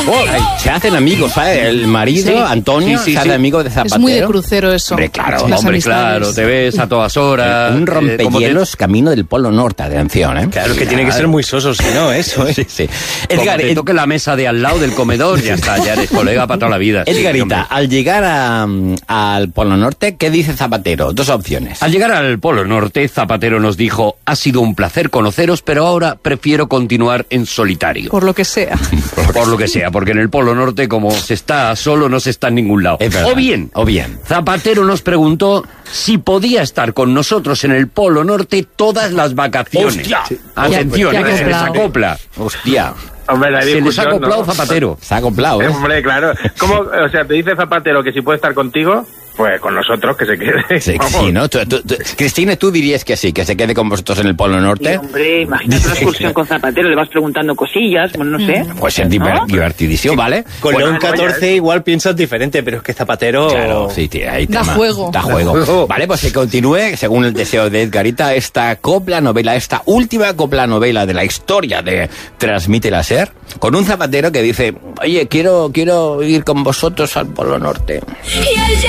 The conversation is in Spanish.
Se hacen amigos, ¿sabes? El marido, Antonio, se hace amigo de Zapatero. Es muy de crucero eso. Claro, te ves a todas horas. Un rompehielos camino del Polo Norte, atención, ¿eh? Claro, que tiene que ser muy soso, si no, eso, ¿eh? Sí. Edgar, te toque la mesa de al lado del comedor, ya está, ya eres colega para toda la vida. Edgarita, al llegar al Polo Norte, ¿qué dice Zapatero? Dos opciones. Al llegar al Polo Norte, Zapatero nos dijo: ha sido un placer conoceros, pero ahora prefiero continuar en solitario. Por lo que sea. Por lo que sea, porque en el Polo Norte, como se está solo, no se está en ningún lado. O bien, Zapatero nos preguntó si podía estar con nosotros en el Polo Norte todas las vacaciones. ¡Hostia! Atención, se les acopla. ¡Hostia! Hombre, se les ha acoplado, ¿no? Zapatero. Se ha acoplado, ¿eh? Hombre, claro. ¿Cómo? O sea, te dice Zapatero que si puede estar contigo, pues con nosotros, que se quede. Sí, ¿no? Cristina, ¿tú dirías que sí, que se quede con vosotros en el Polo Norte? Sí, hombre, imagínate una excursión con Zapatero, le vas preguntando cosillas, bueno, no sé. Pues es divertidísimo, ¿vale? Con León 14 igual piensas diferente, pero es que Zapatero... Claro, sí, tío, ahí da juego. Vale, pues que continúe, según el deseo de Edgarita, esta última copla novela de la historia de Transmite la SER, con un Zapatero que dice: oye, quiero ir con vosotros al Polo Norte. Y él